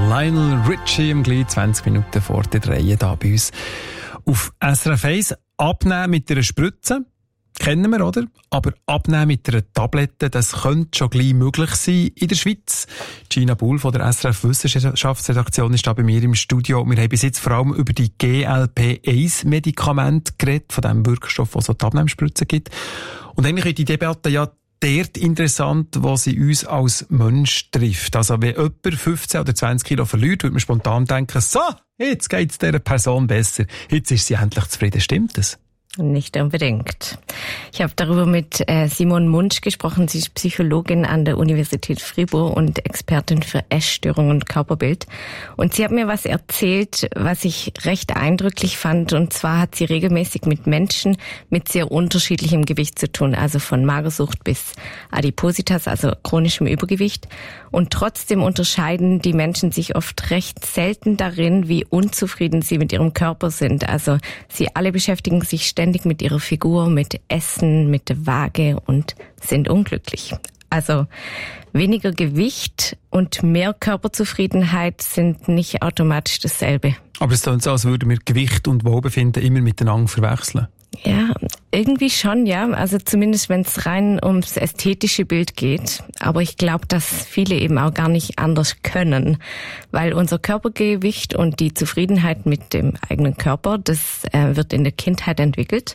Lionel Richie im gleich 20 Minuten vor der 3 hier bei uns. Auf SRF 1 abnehmen mit einer Spritze. Kennen wir, oder? Aber abnehmen mit einer Tablette, das könnte schon gleich möglich sein in der Schweiz. Gina Buhl von der SRF Wissenschaftsredaktion ist da bei mir im Studio. Wir haben bis jetzt vor allem über die GLP-1-Medikamente geredet, von dem Wirkstoff, der so die Abnehmspritze gibt. Und eigentlich ist die Debatte ja dort interessant, wo sie uns als Mensch trifft. Also wenn jemand 15 oder 20 Kilo verliert, würde man spontan denken, so, jetzt geht es dieser Person besser. Jetzt ist sie endlich zufrieden. Stimmt das? Nicht unbedingt. Ich habe darüber mit Simone Munsch gesprochen. Sie ist Psychologin an der Universität Fribourg und Expertin für Essstörungen und Körperbild. Und sie hat mir was erzählt, was ich recht eindrücklich fand. Und zwar hat sie regelmäßig mit Menschen mit sehr unterschiedlichem Gewicht zu tun. Also von Magersucht bis Adipositas, also chronischem Übergewicht. Und trotzdem unterscheiden die Menschen sich oft recht selten darin, wie unzufrieden sie mit ihrem Körper sind. Also sie alle beschäftigen sich ständig mit ihrer Figur, mit Essen, mit der Waage und sind unglücklich. Also weniger Gewicht und mehr Körperzufriedenheit sind nicht automatisch dasselbe. Aber es klingt so, als würden wir Gewicht und Wohlbefinden immer miteinander verwechseln. Ja, irgendwie schon, ja. Also zumindest, wenn es rein ums ästhetische Bild geht. Aber ich glaube, dass viele eben auch gar nicht anders können. Weil unser Körpergewicht und die Zufriedenheit mit dem eigenen Körper, das wird in der Kindheit entwickelt.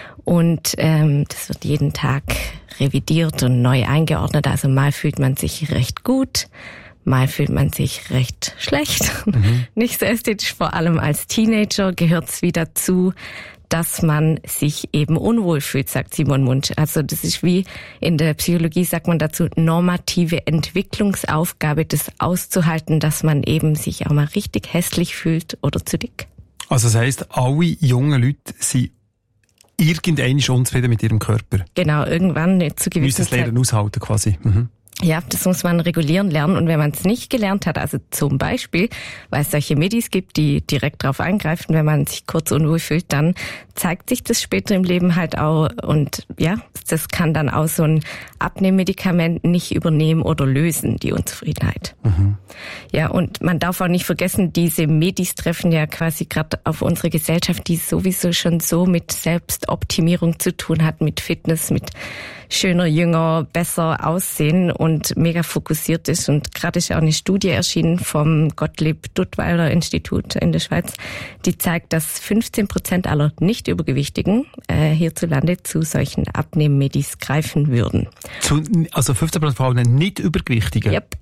Und das wird jeden Tag revidiert und neu eingeordnet. Also mal fühlt man sich recht gut, mal fühlt man sich recht schlecht. Nicht so ästhetisch, vor allem als Teenager gehört es wieder dazu, dass man sich eben unwohl fühlt, sagt Simone Munsch. Also das ist wie in der Psychologie, sagt man dazu, normative Entwicklungsaufgabe, das auszuhalten, dass man eben sich auch mal richtig hässlich fühlt oder zu dick. Also das heisst, alle jungen Leute sind irgendwann unzufrieden mit ihrem Körper. Genau, irgendwann zu gewissen müssen es lernen aushalten quasi. Ja, das muss man regulieren lernen. Und wenn man es nicht gelernt hat, also zum Beispiel, weil es solche Medis gibt, die direkt darauf eingreifen, wenn man sich kurz unwohl fühlt, dann zeigt sich das später im Leben halt auch. Und ja, das kann dann auch so ein Abnehmmedikament nicht übernehmen oder lösen, die Unzufriedenheit. Ja, und man darf auch nicht vergessen, diese Medis treffen ja quasi gerade auf unsere Gesellschaft, die sowieso schon so mit Selbstoptimierung zu tun hat, mit Fitness, mit schöner, jünger, besser aussehen und mega fokussiert ist. Und gerade ist auch eine Studie erschienen vom Gottlieb-Duttweiler Institut in der Schweiz, die zeigt, dass 15% aller Nicht-Übergewichtigen hierzulande zu solchen Abnehmmedis greifen würden. Also 15% von allen Nicht-Übergewichtigen? Yep.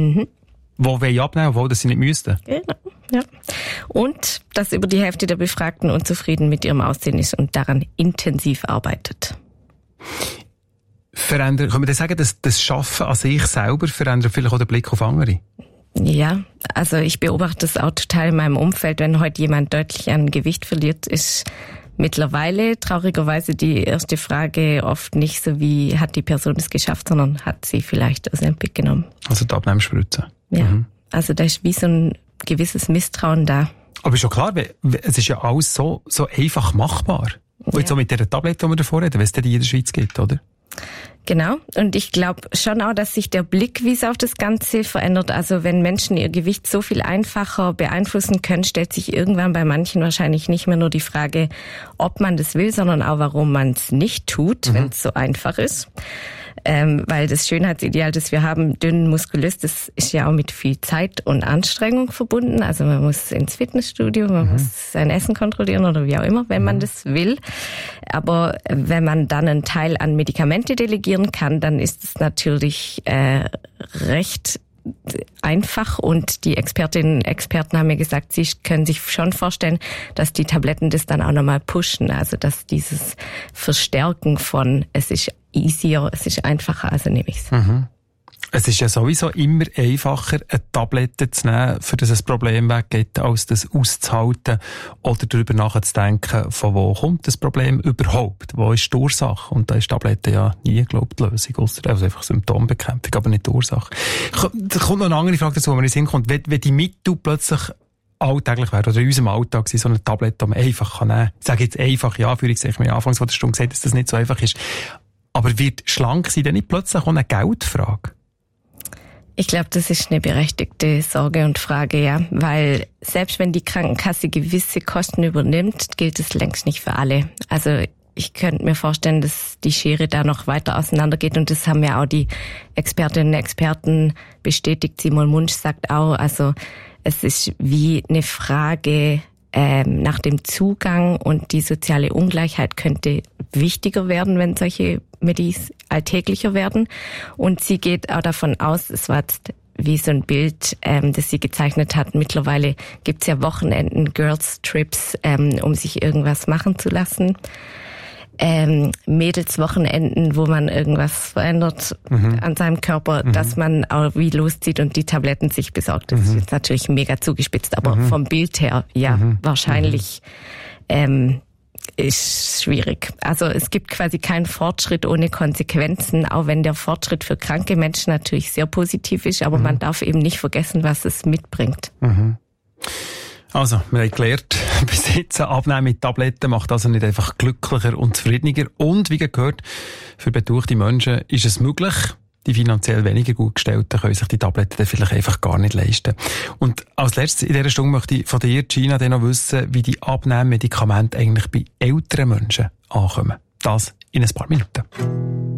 Wo wollen abnehmen, obwohl das sie nicht müssten? Genau, ja. Und dass über die Hälfte der Befragten unzufrieden mit ihrem Aussehen ist und daran intensiv arbeitet. Können wir denn sagen, dass das Schaffen an sich selber verändert vielleicht auch den Blick auf andere? Ja, also ich beobachte das auch total in meinem Umfeld. Wenn heute jemand deutlich an Gewicht verliert, ist mittlerweile traurigerweise die erste Frage oft nicht so, wie hat die Person es geschafft, sondern hat sie vielleicht Ozempic genommen. Also die Abnehmspritze. Ja, also da ist wie so ein gewisses Misstrauen da. Aber ist schon klar, es ist ja alles so einfach machbar. Und jetzt auch mit der Tablette, die wir davor reden, wenn es die in der Schweiz gibt, oder? Genau. Und ich glaube schon auch, dass sich der Blickwies auf das Ganze verändert. Also wenn Menschen ihr Gewicht so viel einfacher beeinflussen können, stellt sich irgendwann bei manchen wahrscheinlich nicht mehr nur die Frage, ob man das will, sondern auch, warum man es nicht tut, wenn es so einfach ist. Weil das Schönheitsideal, das wir haben, dünn, muskulös, das ist ja auch mit viel Zeit und Anstrengung verbunden. Also man muss ins Fitnessstudio, man muss sein Essen kontrollieren oder wie auch immer, wenn man das will. Aber wenn man dann einen Teil an Medikamente delegieren kann, dann ist es natürlich recht einfach, und die Expertinnen und Experten haben mir gesagt, sie können sich schon vorstellen, dass die Tabletten das dann auch nochmal pushen, also dass dieses Verstärken von es ist easier, es ist einfacher, also nehme ich es. Es ist ja sowieso immer einfacher, eine Tablette zu nehmen, für das ein Problem weggeht, als das auszuhalten oder darüber nachzudenken, von wo kommt das Problem überhaupt, wo ist die Ursache. Und da ist die Tablette ja nie, glaube ich, die Lösung, ausser einfach Symptombekämpfung, aber nicht die Ursache. Da kommt noch eine andere Frage dazu, wenn man in den Sinn kommt. Wenn die Mittel plötzlich alltäglich wäre, oder in unserem Alltag so eine Tablette, die man einfach nehmen kann. Ich sage jetzt einfach, ja, Anführungszeichen, mir anfangs von der Stunde gesagt, dass das nicht so einfach ist. Aber wird schlank sein denn nicht plötzlich auch eine Geldfrage? Ich glaube, das ist eine berechtigte Sorge und Frage, ja, weil selbst wenn die Krankenkasse gewisse Kosten übernimmt, gilt es längst nicht für alle. Also ich könnte mir vorstellen, dass die Schere da noch weiter auseinandergeht und das haben ja auch die Expertinnen und Experten bestätigt. Simon Munsch sagt auch, also es ist wie eine Frage nach dem Zugang und die soziale Ungleichheit könnte wichtiger werden, wenn solche Medis alltäglicher werden. Und sie geht auch davon aus, es war jetzt wie so ein Bild, das sie gezeichnet hat. Mittlerweile gibt's ja Wochenenden, Girls Trips, um sich irgendwas machen zu lassen. Mädelswochenenden, wo man irgendwas verändert an seinem Körper, dass man auch wie loszieht und die Tabletten sich besorgt. Das ist jetzt natürlich mega zugespitzt, aber vom Bild her, ja, wahrscheinlich ist schwierig. Also es gibt quasi keinen Fortschritt ohne Konsequenzen, auch wenn der Fortschritt für kranke Menschen natürlich sehr positiv ist, aber man darf eben nicht vergessen, was es mitbringt. Also, wir haben gelernt, bis jetzt Abnehmen mit Tabletten macht also nicht einfach glücklicher und zufriedener. Und, wie gehört, für betuchte Menschen ist es möglich, die finanziell weniger gut gestellten können sich die Tabletten dann vielleicht einfach gar nicht leisten. Und als letztes in dieser Stunde möchte ich von dir, Gina, dann noch wissen, wie die Abnehmmedikamente eigentlich bei älteren Menschen ankommen. Das in ein paar Minuten.